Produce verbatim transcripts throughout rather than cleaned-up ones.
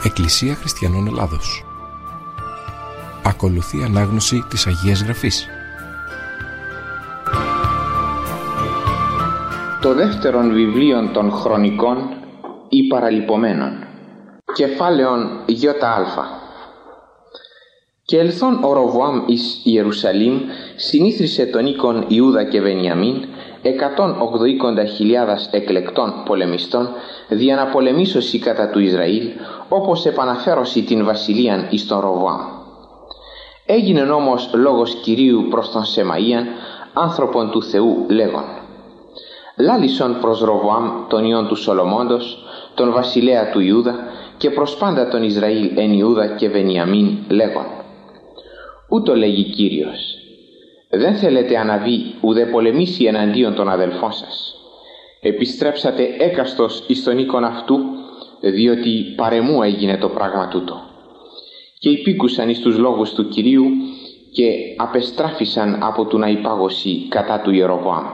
Εκκλησία Χριστιανών Ελλάδος. Ακολουθεί ανάγνωση της Αγίας Γραφής. Το δεύτερον βιβλίο των Χρονικών ή Παραλυπωμένων. Κεφάλαιον ΙΑ. Και ελθόν ο Ροβοάμ εις Ιερουσαλήμ συνήθρισε τον οίκον Ιούδα και Βενιαμίν εκατόν ογδοήκοντα χιλιάδας εκλεκτών πολεμιστών δια να πολεμήσωσι κατά του Ισραήλ, όπως επαναφέρωσι την βασιλείαν εις τον Ροβοάμ. Έγινεν όμως λόγος Κυρίου προς τον Σεμαΐαν, άνθρωπον του Θεού, λέγον: λάλησον προς Ροβοάμ τον ιόν του Σολομώντος, τον βασιλέα του Ιούδα, και προς πάντα τον Ισραήλ εν Ιούδα και Βενιαμίν, λέγον: ούτω λέγει Κύριος, δεν θέλετε αναβεί ουδέ πολεμήσει εναντίον των αδελφών σας. Επιστρέψατε έκαστος εις τον οίκον αυτού, διότι παρεμού έγινε το πράγμα τούτο. Και υπήκουσαν εις τους λόγους του Κυρίου και απεστράφησαν από του να υπάγωση κατά του Ιεροβοάμ.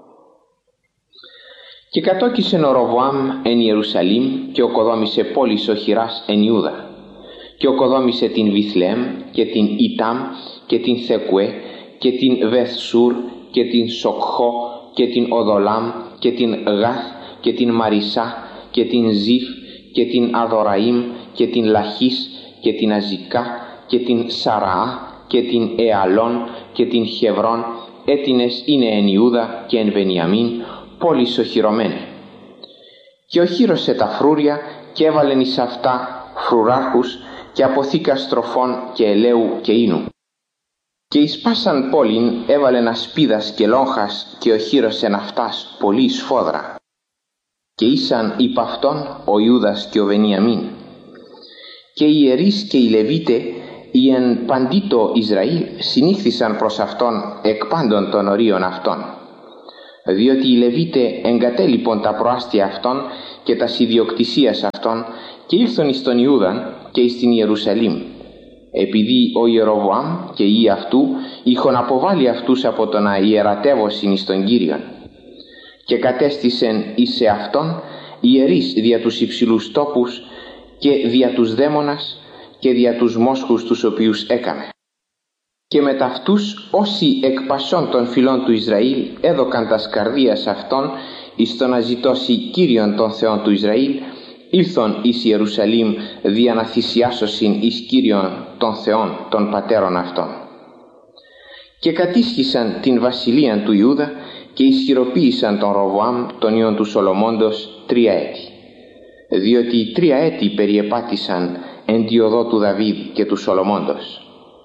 Και κατόκισεν ο Ροβοάμ εν Ιερουσαλήμ και οκοδόμησε πόλης οχυράς εν Ιούδα. Και οκοδόμησε την Βιθλεέμ και την Ιτάμ και την Θεκουέ και την Βεθσούρ και την Σοκχό και την Οδολάμ και την Γάθ και την Μαρισά και την Ζιφ και την Αδωραήμ και την Λαχής και την Αζικά και την Σαραά και την Εαλών και την Χεβρών, έτινες είναι εν Ιούδα και εν Βενιαμίν, πόλεις οχυρωμένε. Και οχύρωσε τα φρούρια και έβαλεν εις αυτά φρουράρχους και αποθήκα στροφών και ελαίου και ίνου. Και εις πάσαν πόλην έβαλεν ασπίδας και λόγχας και οχύρωσεν αυτάς πολύ σφόδρα. Και ήσαν υπ' αυτόν ο Ιούδας και ο Βενιαμίν. Και οι ιερείς και οι Λεβίτε, οι εν παντήτο Ισραήλ, συνήχθησαν προς αυτόν εκ πάντων των ορίων αυτών. Διότι οι Λεβίτε εγκατέλειπον τα προάστια αυτών και τα ιδιοκτησίας αυτών και ήλθον εις τον Ιούδαν και εις την Ιερουσαλήμ, επειδή ο Ιεροβοάμ και οι αυτού είχον αποβάλει αυτούς από το να ιερατεύωσιν εις τον Κύριον. Και κατέστησεν εις σε αυτόν ιερείς δια τους υψηλούς τόπους και δια τους δαίμονας και δια τους μόσχους τους οποίους έκαμε. Και με ταυτούς όσοι εκ πασών των φυλών του Ισραήλ έδωκαν τας καρδίας αυτών εις το να ζητώσει Κύριον των Θεών του Ισραήλ, ήλθον εις Ιερουσαλήμ δια να θυσιάσωσιν εις Κύριον των Θεών των πατέρων αυτών. Και κατήσχησαν την βασιλείαν του Ιούδα και ισχυροποίησαν τον Ροβοάμ τον ιόν του Σολομώντος τρία έτη. Διότι τρία έτη περιεπάτησαν εν τη οδό του Δαβίδ και του Σολομώντος.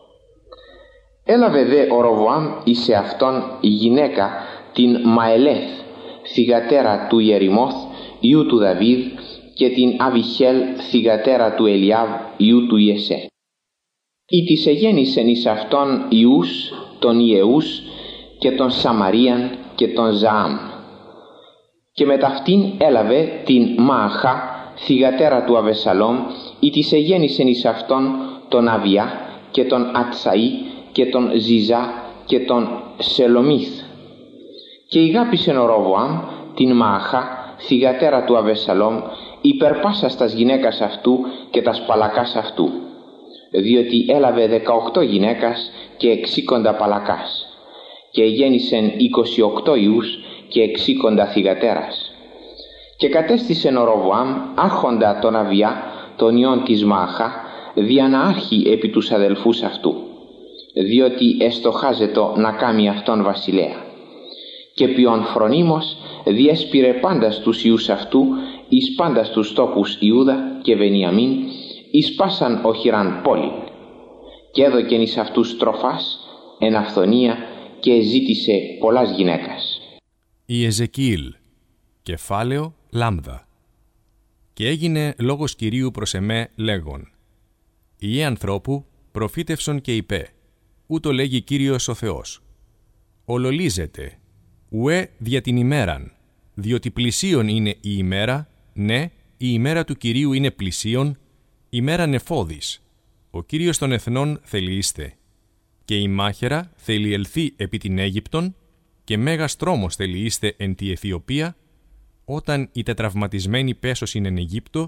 Έλαβε δε ο Ροβοάμ εις εαυτόν η γυναίκα την Μαελέθ, θυγατέρα του Ιεριμώθ, ιού του Δαβίδ, και την Αβιχέλ, θυγατέρα του Ελιάβ, ιού του Ιεσέ. Ή της εγέννησεν εις αυτόν ιούς, τον Ιεούς και τον Σαμαρίαν και τον Ζαάμ. Και με ταυτήν έλαβε την Μααχά, θυγατέρα του Αβεσαλόμ, ή της εγέννησεν εις αυτόν τον Αβιά και τον Ατσαΐ και τον Ζιζά και τον Σελομίθ. Και ηγάπησεν ο Ροβοάμ την Μααχά, θυγατέρα του Αβεσαλόμ, υπερπάσας τας γυναίκας αυτού και τας παλακάς αυτού, διότι έλαβε δεκαοκτώ γυναίκας και εξήκοντα παλακάς, και γέννησεν είκοσι οκτώ ιούς και εξήκοντα θυγατέρας. Και κατέστησεν ο Ροβοάμ άρχοντα τον Αβιά, τον ιόν της Μααχά, δια να άρχει επί τους αδελφούς αυτού, διότι εστοχάζετο να κάμει αυτόν βασιλέα. Και ποιον φρονίμως διέσπηρε πάντας τους ιούς αυτού εις πάντας τους τόπους Ιούδα και Βενιαμίν, εις πάσαν οχυράν πόλην. Και έδωκεν εις αυτούς τροφάς εν αυθονία και ζήτησε πολλάς γυναίκας. Η Εζεκίηλ, κεφάλαιο Λάμδα. Και έγινε λόγος Κυρίου προς εμέ λέγον: Ιε ανθρώπου, προφήτευσον και είπε, ούτω λέγει Κύριος ο Θεός. Ολολίζεται, ουέ δια την ημέραν, διότι πλησίον είναι η ημέρα, ναι, η ημέρα του Κυρίου είναι πλησίον, ημέρα νεφώδης. Ο Κύριος των εθνών θελείστε. Και η μάχαιρα θελειελθεί επί την Αίγυπτον, και μέγας τρόμος θελείστε εν τη Αιθιοπία, όταν οι τετραυματισμένοι πέσωσιν εν Αιγύπτο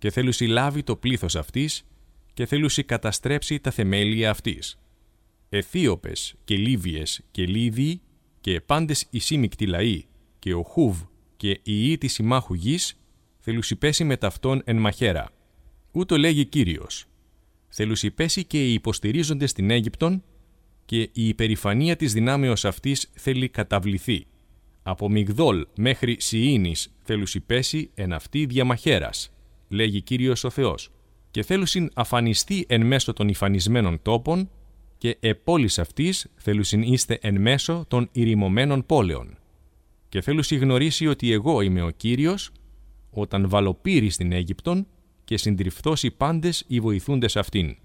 και θέλουσι λάβει το πλήθος αυτής και θέλουσι καταστρέψει τα θεμέλια αυτής. Αιθίωπες και Λίβιες και Λίδιοι και πάντες οι σύμικτοι λαοί και ο Χούβ και η ιή της συμμάχου γης θέλουσι πέσει με ταυτόν εν μαχαίρα. Ούτω λέγει Κύριος. Θέλουσι πέσει και οι υποστηρίζοντες στην Αίγυπτον και η υπερηφανία της δυνάμεως αυτής θέλει καταβληθεί. Από Μιγδόλ μέχρι Σιήνης θέλουσι πέσει εν αυτή διαμαχαίρας, λέγει Κύριος ο Θεός, και θέλουσιν αφανιστεί εν μέσω των υφανισμένων τόπων και επόλης αυτής θέλουσιν είστε εν μέσω των ηρημωμένων πόλεων. Και θέλουσι γνωρίσει ότι εγώ είμαι ο Κύριος, όταν βάλω πύρη στην Αίγυπτον και συντριφθώσει πάντες οι βοηθούντες αυτήν.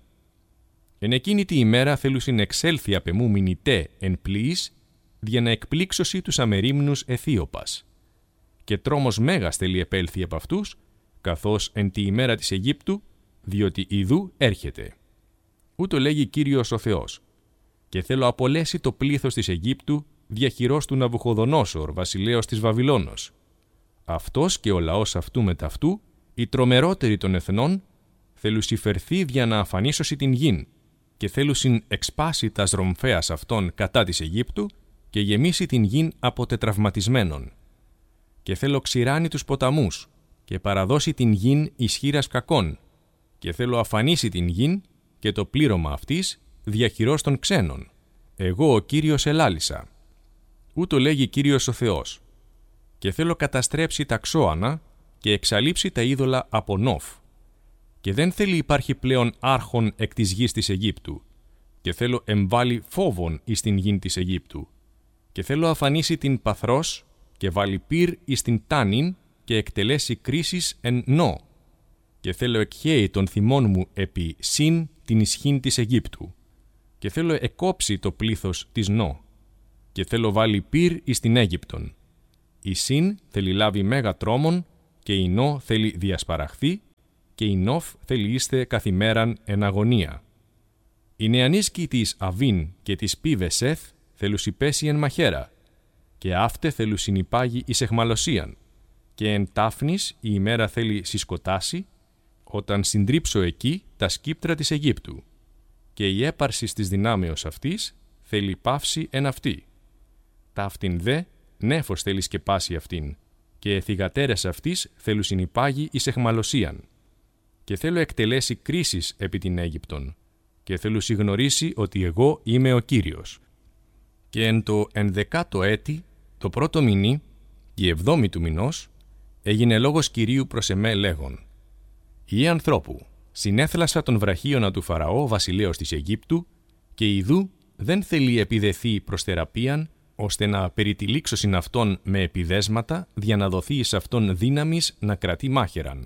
Εν εκείνη τη ημέρα θέλουσιν εξέλθει απ' εμού μηνυτέ εν πλοίης, για να εκπλήξωση τους αμερίμνους Αιθίωπας. Και τρόμος μέγας θέλει επέλθει από αυτούς, καθώς εν τη ημέρα της Αιγύπτου, διότι ιδού έρχεται. Ούτω λέγει Κύριος ο Θεός. Και θέλω απολέσει το πλήθος της Αιγύπτου διαχειρός του Ναβουχοδονόσορ, βασιλέως της Βαβυλώνος. Αυτός και ο λαός αυτού μετ' αυτού, οι τρομερότεροι των εθνών, θέλουσι φερθεί δια να αφανίσωση την γην, και θέλουσιν εξπάσει τας ρομφέας αυτών κατά της Αιγύπτου και γεμίσει την γην από τετραυματισμένων. Και θέλω ξηράνει τους ποταμούς και παραδώσει την γην ισχύρας κακών, και θέλω αφανίσει την γην και το πλήρωμα αυτής διαχειρός των ξένων. Εγώ ο Κύριος ελάλησα. Ούτω λέγει Κύριος ο Θεός. Και θέλω καταστρέψει τα ξώανα και εξαλείψει τα είδωλα από Νόφ. Και δεν θέλει υπάρχει πλέον άρχον εκ της γης της Αιγύπτου. Και θέλω εμβάλει φόβον εις την γην της Αιγύπτου. Και θέλω αφανίσει την Παθρός και βάλει πυρ εις την Τάνιν και εκτελέσει κρίσεις εν Νό. Και θέλω εκχέει τον θυμόν μου επί Συν την ισχύν της Αιγύπτου. Και θέλω εκόψει το πλήθος της Νό. Και θέλω βάλει πυρ εις την Αίγυπτον. Η Συν θέλει λάβει μέγα τρόμον και η Νό θέλει διασπαραχθεί και η Νόφ θέλει είστε καθημέραν εν αγωνία. Οι νεανίσκοι της Αβίν και της Πίβεσεθ θέλουσι πέσει εν μαχαίρα και αύτε θέλουσιν υπάγει εις εχμαλωσίαν και εν τάφνης η ημέρα θέλει συσκοτάσει όταν συντρίψω εκεί τα σκύπτρα της Αιγύπτου και η έπαρση της δυνάμεως αυτής θέλει πάυσει εν αυτή. Ταύτην δε νέφος θέλει σκεπάσει αυτήν και θυγατέρες αυτής θέλουν συνυπάγει εις εχμαλωσίαν. Και θέλω εκτελέσει κρίσεις επί την Αίγυπτον και θέλω συγνωρίσει ότι εγώ είμαι ο Κύριος. Και εν το ενδεκάτο έτη, το πρώτο μηνύ, η εβδόμη του μηνός, έγινε λόγος Κυρίου προς εμέ λέγον: «Ιε ανθρώπου, συνέθλασα τον βραχίωνα του Φαραώ, βασιλέως της Αιγύπτου, και ιδού δεν θέλει επιδεθεί προς θεραπείαν, ώστε να περιτυλίξωσιν αυτόν με επιδέσματα, για να δοθεί εις αυτόν δύναμις να κρατεί μάχαιραν.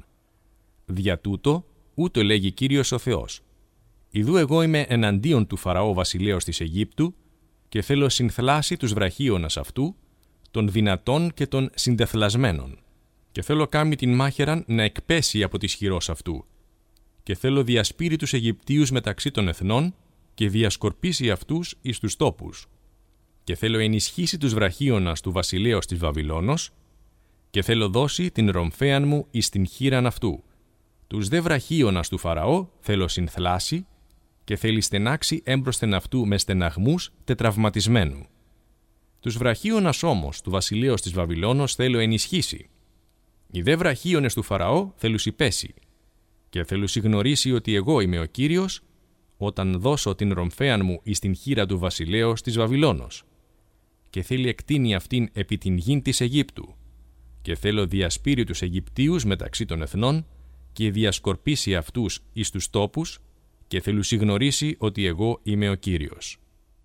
Δια τούτο, ούτω λέγει Κύριος ο Θεός: Ιδού εγώ είμαι εναντίον του Φαραώ βασιλέως της Αιγύπτου, και θέλω συνθλάσει τους βραχίωνας αυτού, των δυνατών και των συντεθλασμένων, και θέλω κάμει την μάχαιραν να εκπέσει από της χειρός αυτού, και θέλω διασπείρει τους Αιγυπτίους μεταξύ των εθνών, και διασκορπίσει αυτούς εις τους τόπους. Και θέλω ενισχύσει τους βραχίωνας του βασιλέως της Βαβυλώνος, και θέλω δώσει την ρομφέαν μου εις την χείραν αυτού. Τους δε βραχίωνας του Φαραώ θέλω συνθλάσει, και θέλει στενάξει έμπροσθεν αυτού με στεναγμούς τετραυματισμένου. Τους βραχίωνας όμως του βασιλέως της Βαβυλώνος θέλω ενισχύσει. Οι δε βραχίωνες του Φαραώ θέλουν συπέσει, και θέλω συγνωρίσει ότι εγώ είμαι ο Κύριος, όταν δώσω την ρομφέαν μου εις την χείρα του βασιλέως της Βαβυλώνος. Και θέλει εκτείνει αυτήν επί την γην της Αιγύπτου, και θέλω διασπείρει τους Αιγυπτίους μεταξύ των εθνών, και διασκορπίσει αυτούς εις τους τόπους, και θέλουν συγνωρίσει ότι εγώ είμαι ο Κύριος.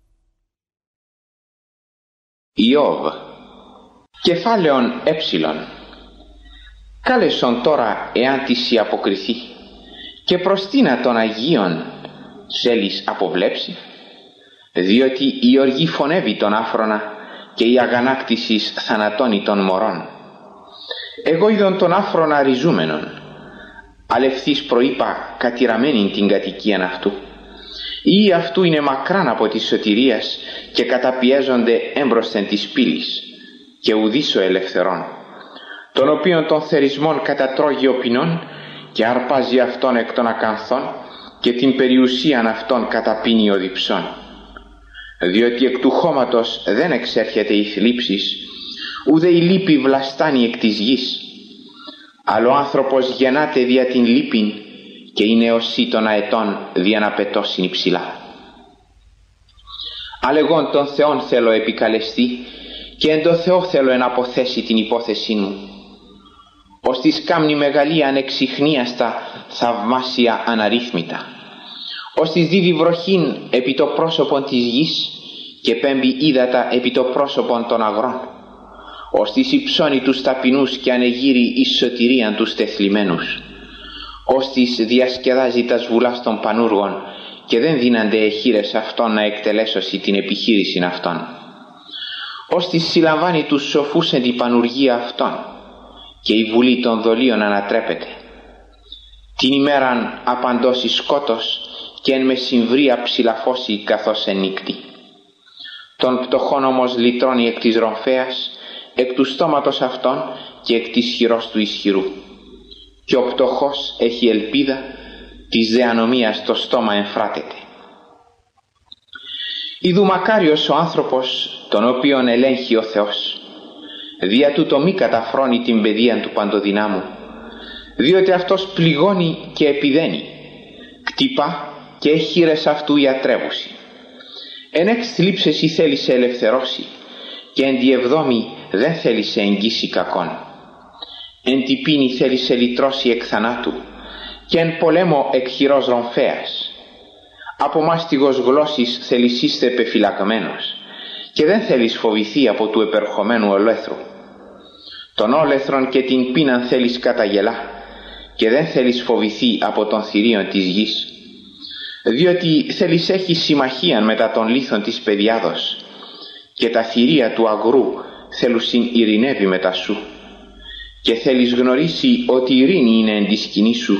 Ιώβ, κεφάλαιον έψιλον. Κάλεσον τώρα εάν της η αποκριθεί, και προστίνα των Αγίων θέλεις αποβλέψει, διότι η οργή φωνεύει τον άφρονα και η αγανάκτησης θανατώνει των μωρών. Εγώ είδον τον άφρονα ριζούμενον, αλευθύς προείπα κατηραμένην την κατοικίαν αυτού. Ή αυτού είναι μακράν από της σωτηρίας και καταπιέζονται έμπροσθεν της πύλης, και ουδής ο ελευθερών, τον οποίον των θερισμών κατατρώγει ο ποινών και αρπάζει αυτόν εκ των ακανθών και την περιουσίαν αυτών καταπίνει ο διψών. Διότι εκ του χώματος δεν εξέρχεται η θλίψης, ουδέ η λύπη βλαστάνει εκ της γης. Αλλά ο άνθρωπος γεννάται δια την λύπην και η νεοσύ των αετών δια να πετώσιν υψηλά. Αλλά εγώ τον Θεόν θέλω επικαλεστεί και εν το Θεό θέλω εν αποθέσει την υπόθεσή μου. Ως της κάμνη μεγαλεία ανεξιχνίαστα θαυμάσια αναρρύθμιτα. Ως της δίδει βροχήν επί το πρόσωπον της γης και πέμπει ύδατα επί το πρόσωπον των αγρών. Ως της υψώνει τους ταπεινούς και ανεγείρει εις σωτηρίαν τους τεθλιμμένους. Ως της διασκεδάζει τας βουλάς των πανούργων και δεν δίνανται εχείρες αυτών να εκτελέσωση την επιχείρησιν αυτών. Ως της συλλαμβάνει τους σοφούς εν την πανουργία αυτών και η βουλή των δολίων ανατρέπεται. Την ημέραν απαντώσει σκότος και εν μεσημβρία ψηλαφώσει καθώς εν νύκτη. Τον πτωχόν όμως λυτρώνει εκ της ρομφέας, εκ του στόματος αυτών και εκ της χειρός του ισχυρού. Και ο πτωχός έχει ελπίδα, της δε ανομίας το στόμα εμφράτεται. Ιδού μακάριος ο άνθρωπος τον οποίον ελέγχει ο Θεός, δια τούτο μη καταφρώνει την παιδεία του παντοδυνάμου, διότι αυτός πληγώνει και επιδένει, κτυπά και εχείρες αυτού ιατρεύουσι. Εν εξ θλίψες η θέλησε ελευθερώσει και εν τη εβδόμη δεν θέλησε εγγύσει κακόν. Εν τη πίνη θέλησε λυτρώσει εκ θανάτου και εν πολέμο εκ χειρός ρομφέας. Από μάστιγος γλώσσης θελησίστε πεφυλαγμένος και δεν θέλεις φοβηθεί από του επερχομένου ολέθρου. Τον όλεθρον και την πείναν θέλεις καταγελά και δεν θέλεις φοβηθεί από τον θηρίον της γης, διότι θέλεις έχει συμμαχίαν μετά των λίθων της παιδιάδος και τα θηρία του αγρού θέλουσιν ειρηνεύει μετά σου και θέλεις γνωρίσει ότι η ειρήνη είναι εν τη σκηνή σου